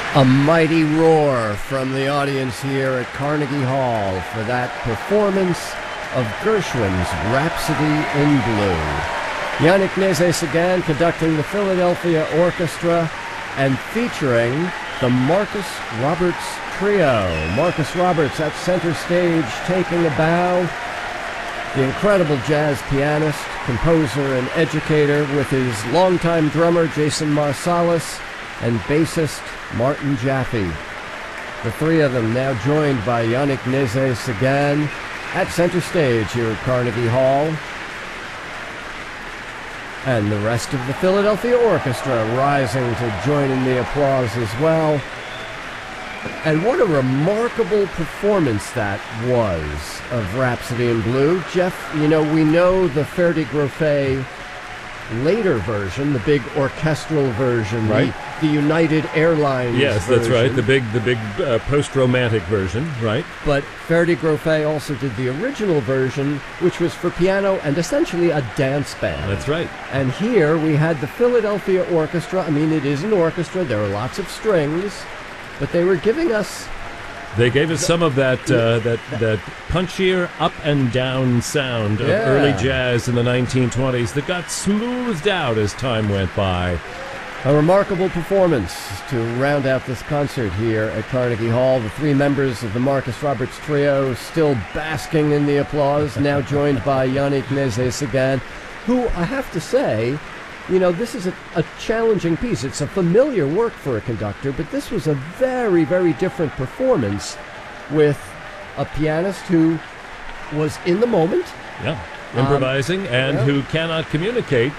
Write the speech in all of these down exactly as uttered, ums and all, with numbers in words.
A mighty roar from the audience here at Carnegie Hall for that performance of Gershwin's Rhapsody in Blue. Yannick Nézet-Séguin conducting the Philadelphia Orchestra and featuring the Marcus Roberts Trio. Marcus Roberts at center stage taking a bow. The incredible jazz pianist, composer, and educator with his longtime drummer Jason Marsalis and bassist Martin Jaffe. The three of them now joined by Yannick Nézet-Séguin at center stage here at Carnegie Hall. And the rest of the Philadelphia Orchestra rising to join in the applause as well. And what a remarkable performance that was of Rhapsody in Blue. Jeff, you know, we know the Ferdi-Grofé later version, the big orchestral version, right? The, the United Airlines Yes, version. that's right. The big, the big uh, post-romantic version, right? But Ferdi-Grofé also did the original version, which was for piano and essentially a dance band. That's right. And here we had the Philadelphia Orchestra. I mean, it is an orchestra. There are lots of strings, but they were giving us. They gave us some of that uh, that that punchier up and down sound of Yeah. early jazz in the nineteen twenties that got smoothed out as time went by. A remarkable performance to round out this concert here at Carnegie Hall. The three members of the Marcus Roberts Trio still basking in the applause, now joined by Yannick Nézet-Séguin, who I have to say, you know, this is a, a challenging piece. It's a familiar work for a conductor, but this was a very, very different performance with a pianist who was in the moment. Yeah, improvising Um, and yeah. who cannot communicate.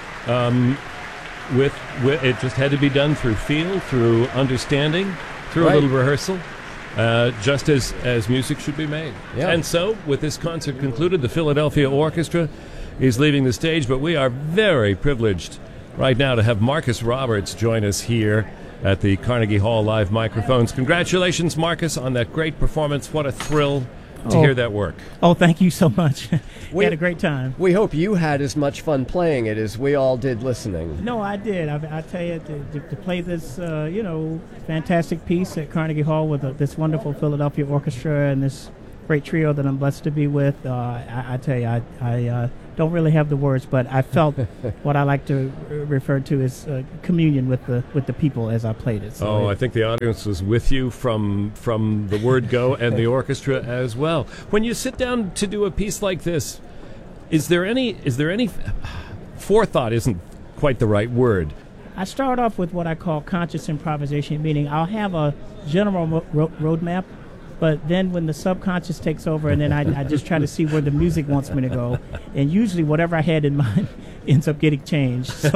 Um, with, with it just had to be done through feel, through understanding, through Right. a little rehearsal. Uh, just as, as music should be made. Yeah. And so, with this concert concluded, the Philadelphia Orchestra is leaving the stage, but we are very privileged right now to have Marcus Roberts join us here at the Carnegie Hall live microphones. Congratulations, Marcus, on that great performance. What a thrill to Oh. hear that work. Oh, thank you so much. we We- had a great time. We hope you had as much fun playing it as we all did listening. No, I did. I, I tell you, to, to, to play this, uh, you know, fantastic piece at Carnegie Hall with uh, this wonderful Philadelphia Orchestra and this great trio that I'm blessed to be with. Uh, I, I tell you, I, I uh, don't really have the words, but I felt what I like to r- refer to as uh, communion with the with the people as I played it. So Oh, it- I think the audience was with you from from the word go and the orchestra as well. When you sit down to do a piece like this, is there any is there any forethought isn't quite the right word. I start off with what I call conscious improvisation, meaning I'll have a general ro- ro- roadmap, but then when the subconscious takes over, and then I, I just try to see where the music wants me to go, and usually whatever I had in mind ends up getting changed. So,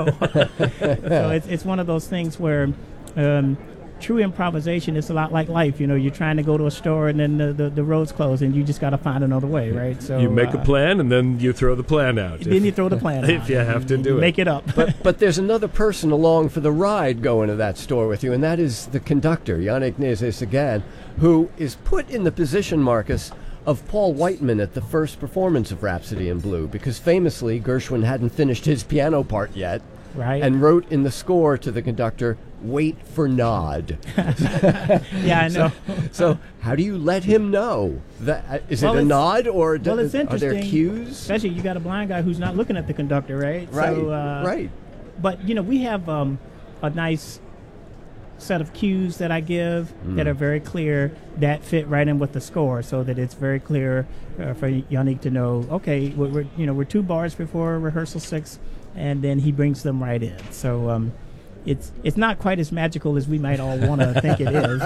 so it's it's one of those things where um, true improvisation is a lot like life. You know, you're trying to go to a store, and then the, the, the road's closed, and you just got to find another way, right? So You make a uh, plan and then you throw the plan out. Then if, you throw the plan if out you and- have to and do you it. Make it up. But but there's another person along for the ride going to that store with you, and that is the conductor, Yannick Nézet-Séguin, who is put in the position, Marcus, of Paul Whiteman at the first performance of Rhapsody in Blue, because famously Gershwin hadn't finished his piano part yet, Right. and wrote in the score to the conductor, "Wait for nod." Yeah, I know. So how do you let him know that? Uh, is Well, it a it's- nod, or do, well, it's are there interesting, cues? Especially you got a blind guy who's not looking at the conductor, right? Right, So, uh, right. But you know, we have um, a nice set of cues that I give that are very clear that fit right in with the score, so that it's very clear uh, for Yannick to know. Okay, we're, we're you know we're two bars before rehearsal six, and then he brings them right in. So. Um, It's it's not quite as magical as we might all want to think it is.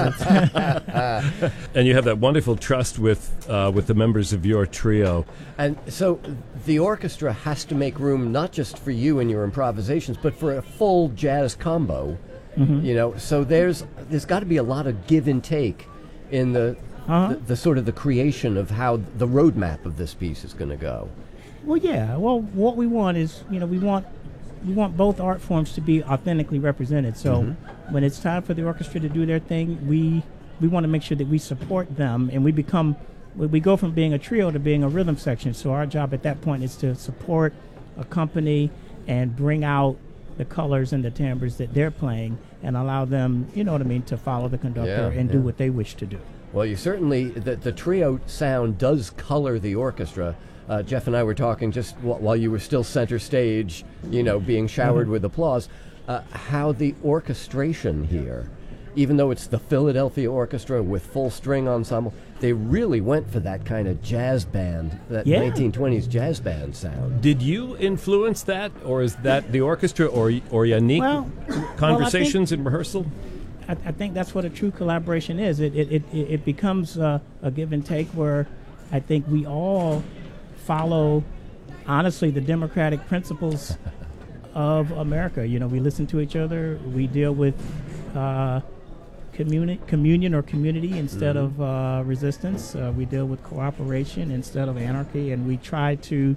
It's And you have that wonderful trust with uh, with the members of your trio. And so the orchestra has to make room not just for you and your improvisations, but for a full jazz combo. You know, so there's there's got to be a lot of give and take in the, Uh-huh. the the sort of the creation of how the roadmap of this piece is going to go. Well, yeah. Well, what we want is, you know, we want we want both art forms to be authentically represented. So when it's time for the orchestra to do their thing, we we want to make sure that we support them, and we become we we go from being a trio to being a rhythm section. So our job at that point is to support, accompany, and bring out the colors and the timbres that they're playing and allow them, you know what I mean, to follow the conductor Yeah, and yeah. do what they wish to do. Well, you certainly, the, the trio sound does color the orchestra. Uh, Jeff and I were talking just w- while you were still center stage, you know, being showered Mm-hmm. with applause, uh, how the orchestration here, even though it's the Philadelphia Orchestra with full string ensemble, they really went for that kind of jazz band, that Yeah. nineteen twenties jazz band sound. Did you influence that, or is that the orchestra, or or Yannick Well, conversations in rehearsal? I, I think that's what a true collaboration is. It it, it, it becomes uh, a give and take where I think we all follow, honestly, the democratic principles of America. You know, we listen to each other. We deal with uh, communi- communion or community instead Mm-hmm. of uh, resistance. Uh, we deal with cooperation instead of anarchy, and we try to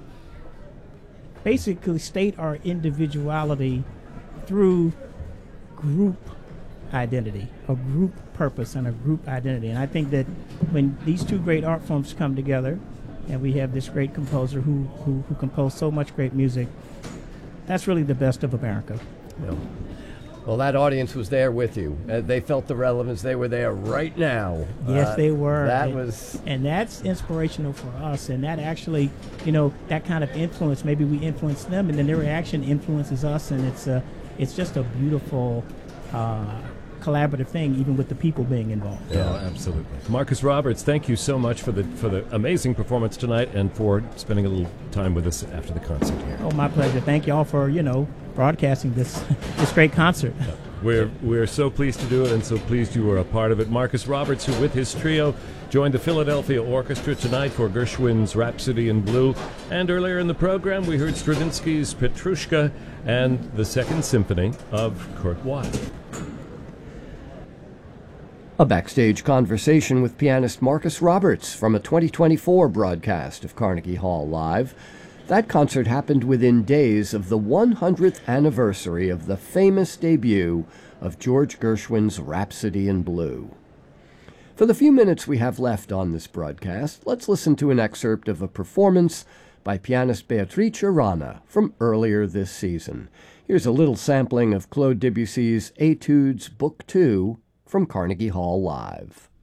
basically state our individuality through group identity, a group purpose, and a group identity. And I think that when these two great art forms come together, and we have this great composer who, who, who composed so much great music, that's really the best of America. Yeah. Well, that audience was there with you. Uh, they felt the relevance. They were there right now. Yes, Uh, they were. That and, was... and that's inspirational for us. And that actually, you know, that kind of influence, maybe we influence them, and then their reaction influences us. And it's a, it's just a beautiful uh, collaborative thing, even with the people being involved. Yeah, absolutely. Marcus Roberts, thank you so much for the for the amazing performance tonight and for spending a little time with us after the concert here. Oh, my pleasure. Thank you all for, you know, broadcasting this this great concert. We're we're so pleased to do it, and so pleased you were a part of it. Marcus Roberts, who with his trio joined the Philadelphia Orchestra tonight for Gershwin's Rhapsody in Blue, and earlier in the program we heard Stravinsky's Petrushka and the Second Symphony of Kurt Weill. A backstage conversation with pianist Marcus Roberts from a twenty twenty-four broadcast of Carnegie Hall Live. That concert happened within days of the one hundredth anniversary of the famous debut of George Gershwin's Rhapsody in Blue. For the few minutes we have left on this broadcast, let's listen to an excerpt of a performance by pianist Beatrice Rana from earlier this season. Here's a little sampling of Claude Debussy's Etudes Book two from Carnegie Hall Live.